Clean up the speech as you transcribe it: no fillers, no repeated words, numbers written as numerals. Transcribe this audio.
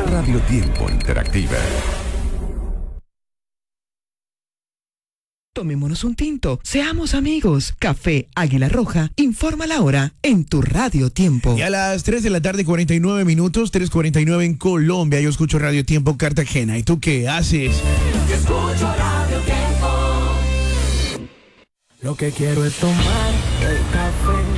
Radio Tiempo Interactiva. Tomémonos un tinto, seamos amigos. Café Águila Roja informa la hora en tu Radio Tiempo. Y a las 3 de la tarde, 49 minutos, 3:49 en Colombia. Yo escucho Radio Tiempo Cartagena. ¿Y tú qué haces? Yo escucho Radio Tiempo. Lo que quiero es tomar el café